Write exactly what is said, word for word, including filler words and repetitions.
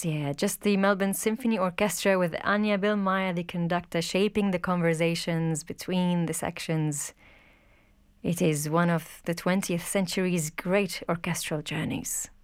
Yes, yeah, just the Melbourne Symphony Orchestra with Anya Billmeier, the conductor, shaping the conversations between the sections. It is one of the twentieth century's great orchestral journeys.